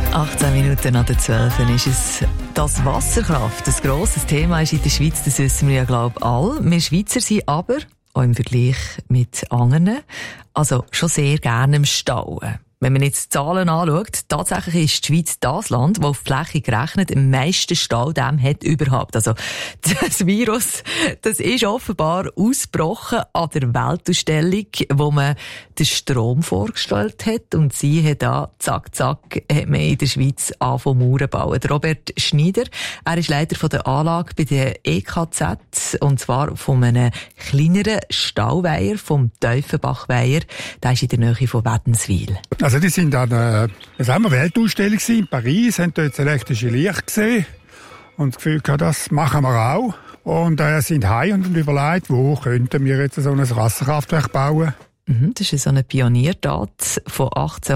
18 Minuten nach der 12 ist es das Wasserkraft. Ein grosses Thema ist in der Schweiz, das wissen wir ja, glaube ich, alle. Wir Schweizer sind aber, auch im Vergleich mit anderen, also schon sehr gerne im Stauen. Wenn man jetzt die Zahlen anschaut, tatsächlich ist die Schweiz das Land, das auf die Fläche gerechnet am meisten Staudämme hat überhaupt. Also das Virus, das ist offenbar ausgebrochen an der Weltausstellung, wo man den Strom vorgestellt hat. Und sie hat da, zack, zack, hat man in der Schweiz angefangen Mauern bauen. Robert Schneider, er ist Leiter von der Anlage bei der EKZ, und zwar von einem kleineren Stauweiher, vom Tiefenbachweiher. Der ist in der Nähe von Wädenswil. Also die sind an der Weltausstellung in Paris, haben dort das elektrische Licht gesehen und das Gefühl gehabt, das machen wir auch. Und sind heim und überlegt, wo könnten wir jetzt so ein Wasserkraftwerk bauen. Das war so eine Pioniertat von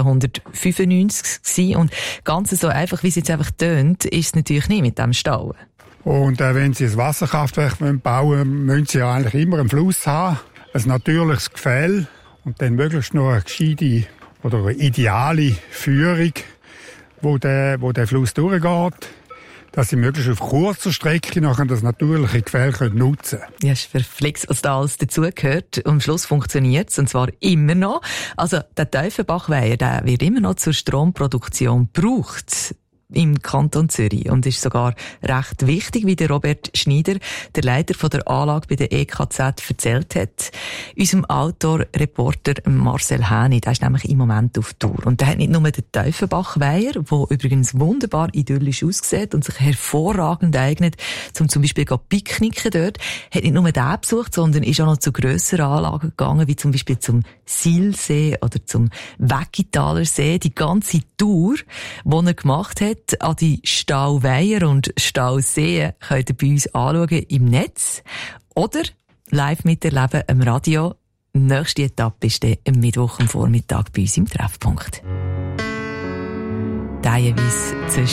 1895 gewesen. Und ganz so einfach, wie es jetzt einfach tönt, ist es natürlich nicht mit dem Stauen. Und wenn Sie ein Wasserkraftwerk bauen wollen, müssen Sie ja eigentlich immer einen Fluss haben, ein natürliches Gefälle und dann möglichst noch eine gescheite oder eine ideale Führung, wo der Fluss durchgeht, dass sie möglichst auf kurzer Strecke nachher das natürliche Gefälle nutzen können. Ja, ist verflixt, was da alles dazugehört. Und am Schluss funktioniert es, und zwar immer noch. Also der Tiefenbachweiher, der wird immer noch zur Stromproduktion gebraucht im Kanton Zürich und ist sogar recht wichtig, wie der Robert Schneider, der Leiter von der Anlage bei der EKZ, erzählt hat. Unserem Autor-Reporter Marcel Häni, der ist nämlich im Moment auf Tour. Und der hat nicht nur den Tiefenbachweiher, der übrigens wunderbar idyllisch aussieht und sich hervorragend eignet, zum Beispiel picknicken dort, hat nicht nur den besucht, sondern ist auch noch zu grösseren Anlagen gegangen, wie zum Beispiel zum Silsee oder zum Weggitaler See. Die ganze Tour, die er gemacht hat, an die Stauweiher und Stauseen, könnt ihr bei uns anschauen im Netz oder live miterleben am Radio. Die nächste Etappe ist dann am Mittwoch am Vormittag bei uns im Treffpunkt. Der Hinweis zur